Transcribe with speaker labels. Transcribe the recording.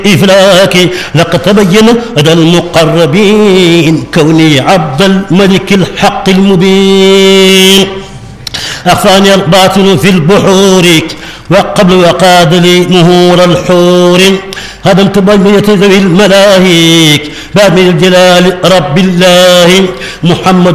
Speaker 1: إفلاكي لقد تبين أدى المقربين كوني عبد الملك الحق المبين. أخفاني الباطل في البحور وقبل وقاد لي مهور الحور. هدمت بيت ذوي الملاهيك باب الجلال رب الله محمد